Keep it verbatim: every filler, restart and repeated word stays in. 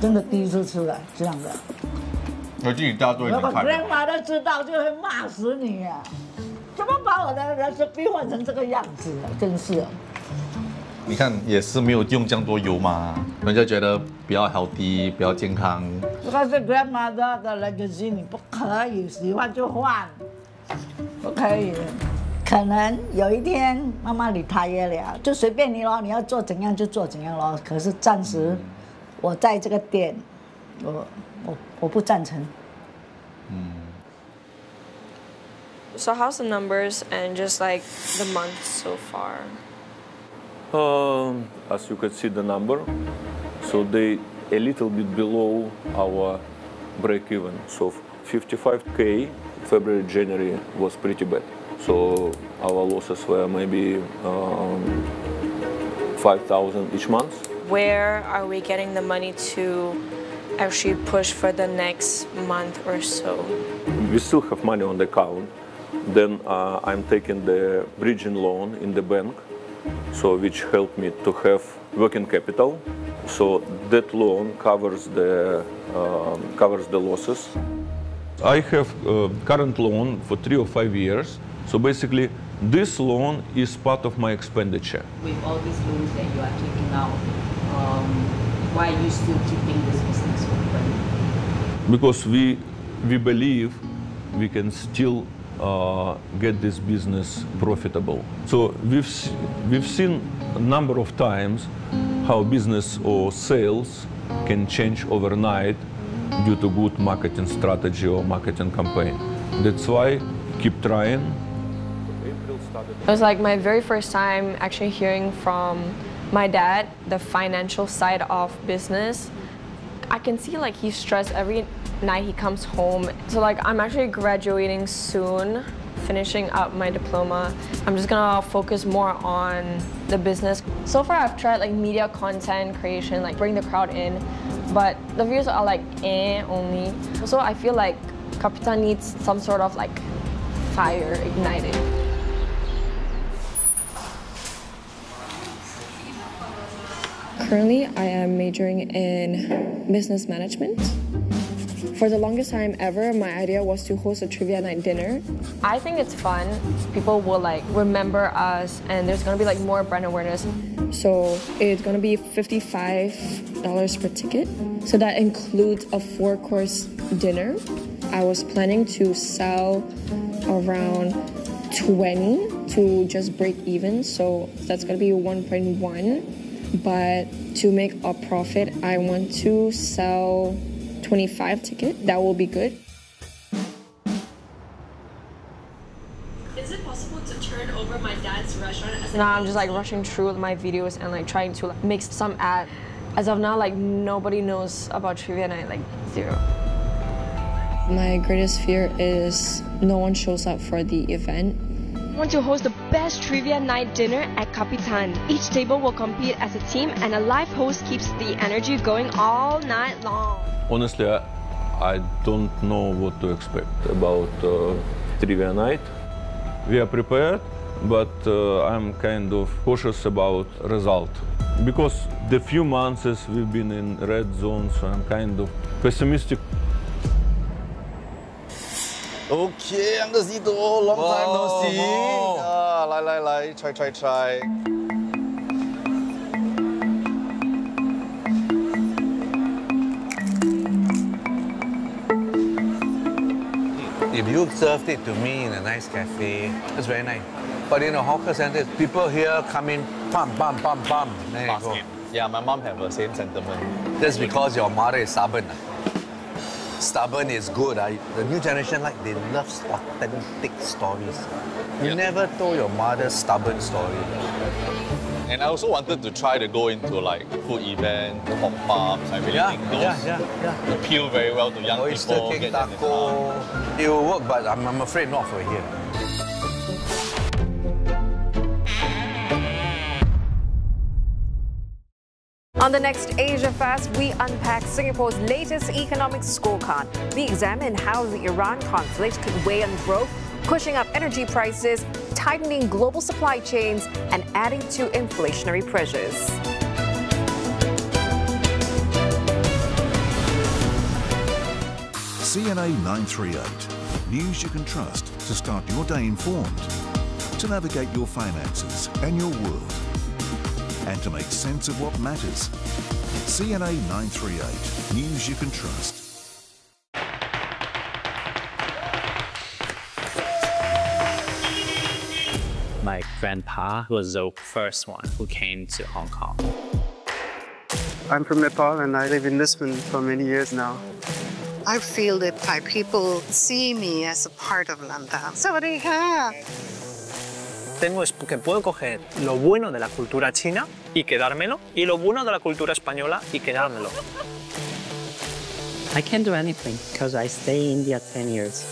真的第一次吃了这样的。 而且你大家都已经如果看了。 grandma 都知道，就会骂死你啊！怎么把我的recipe换成这个样子啊？真是。 你看也是没有用这样多油嘛，人家觉得比较 healthy， 比较健康。 这个是 grandma 的的 legacy， 你不可以喜欢就换，不可以。可能有一天妈妈理他也了，就随便你咯，你要做怎样就做怎样咯。可是暂时，我在这个店，我我我不赞成。 嗯。 So how's the numbers and just like the month so far? Um, as you can see the number, so they a little bit below our break even. So fifty-five K February, January was pretty bad. So our losses were maybe um, five thousand each month. Where are we getting the money to actually push for the next month or so? We still have money on the account. Then uh, I'm taking the bridging loan in the bank, so which helped me to have working capital. So that loan covers the uh, covers the losses. I have a current loan for three or five years. So basically, this loan is part of my expenditure. With all these loans that you are taking out, um, why are you still keeping this business open? Because we we believe we can still uh, get this business profitable. So we've we've seen a number of times how business or sales can change overnight due to good marketing strategy or marketing campaign. That's why keep trying. It was like my very first time actually hearing from my dad the financial side of business. I can see like he's stressed every night he comes home. So like I'm actually graduating soon, finishing up my diploma. I'm just gonna focus more on the business. So far I've tried like media content creation, like bring the crowd in, but the views are like eh only. So I feel like Kapitan needs some sort of like fire ignited. Currently, I am majoring in business management. For the longest time ever, my idea was to host a trivia night dinner. I think it's fun. People will like remember us and there's gonna be like more brand awareness. So it's gonna be fifty-five dollars per ticket. So that includes a four-course dinner. I was planning to sell around twenty to just break even. So that's gonna be one point one. But to make a profit, I want to sell twenty-five tickets. That will be good. Is it possible to turn over my dad's restaurant as a Now I'm just like rushing through my videos and like trying to like, make some ad. As of now, like nobody knows about Trivia Night, like zero. My greatest fear is no one shows up for the event. I want to host the best trivia night dinner at Kapitan. Each table will compete as a team and a live host keeps the energy going all night long. Honestly, I, I don't know what to expect about uh, trivia night. We are prepared, but uh, I'm kind of cautious about result. Because the few months we've been in red zone, so I'm kind of pessimistic. Okay, Angelito, long time no see. Ah, 来来来 try try try. If you served it to me in a nice cafe, it's very nice. But in a hawker center, people here come in, bam, bam, bam, bam. There you go. Yeah, my mom have the same sentiment. That's because your mother is stubborn. Stubborn is good. Uh. The new generation, like, they love authentic stories. You yeah. never told your mother's stubborn story. And I also wanted to try to go into like food events, hot pubs. I really yeah, think those yeah, yeah, yeah. appeal very well to young Oyster people. Oyster cake, taco. It will work, but I'm, I'm afraid not for here. On the next Asia Fast, we unpack Singapore's latest economic scorecard. We examine how the Iran conflict could weigh on growth, pushing up energy prices, tightening global supply chains, and adding to inflationary pressures. C N A nine three eight. News you can trust to start your day informed, to navigate your finances and your world, and to make sense of what matters. C N A nine three eight. News you can trust. My grandpa was the first one who came to Hong Kong. I'm from Nepal and I live in Lisbon for many years now. I feel that Thai people see me as a part of Lantau. Sawadee-ka. Tengo es que puedo coger lo bueno de la cultura china y quedármelo, y lo bueno de la cultura española y quedármelo. I can't do anything because I stay in India ten years.